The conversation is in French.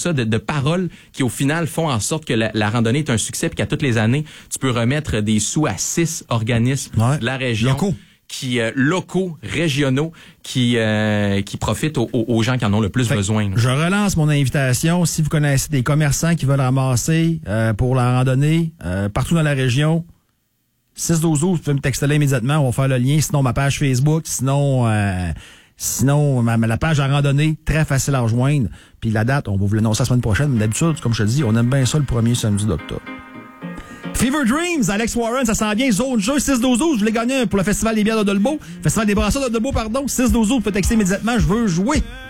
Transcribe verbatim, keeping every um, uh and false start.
ça, de, de paroles qui, au final, font en sorte que la, la randonnée est un succès puis qu'à toutes les années, tu peux remettre des sous à six organismes ouais. de la région. Locaux. qui euh, locaux, régionaux, qui euh, qui profitent aux, aux gens qui en ont le plus fait besoin. Je relance mon invitation. Si vous connaissez des commerçants qui veulent ramasser euh, pour la randonnée euh, partout dans la région, six douze douze, vous pouvez me texter là immédiatement. On va faire le lien. Sinon, ma page Facebook. Sinon, euh, sinon ma, la page à randonnée, très facile à rejoindre. Puis la date, on va vous l'annoncer la semaine prochaine. Mais d'habitude, comme je te dis, on aime bien ça le premier samedi d'octobre. Fever Dreams, Alex Warren, ça s'en vient, zone jeu, six douze douze, je voulais gagner pour le Festival des bières de Dolbeau, Festival des brasseurs de Dolbeau, pardon, six douze douze, vous pouvez texter immédiatement, je veux jouer.